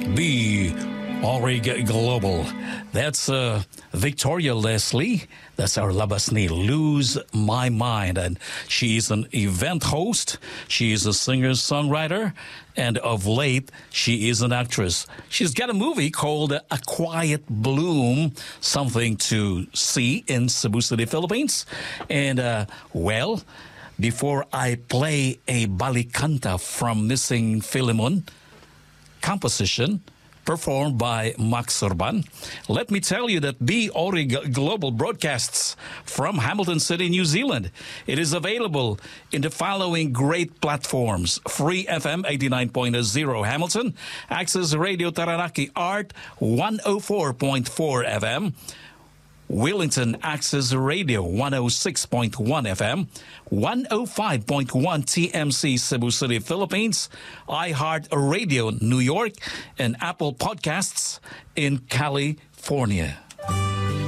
The Orig Global. That's Victoria Leslie. That's our labas ni Lose My Mind. And she's an event host. She is a singer-songwriter. And of late, she is an actress. She's got a movie called A Quiet Bloom, something to see in Cebu City, Philippines. And, before I play a balikanta from Missing Philemon, composition performed by Max Urban, let me tell you that the Orig Global broadcasts from Hamilton City, New Zealand. It is available in the following great platforms: Free FM 89.0 Hamilton, Access Radio Taranaki Art 104.4 FM, Wellington Access Radio 106.1 FM, 105.1 TMC Cebu City, Philippines, iHeart Radio New York, and Apple Podcasts in California.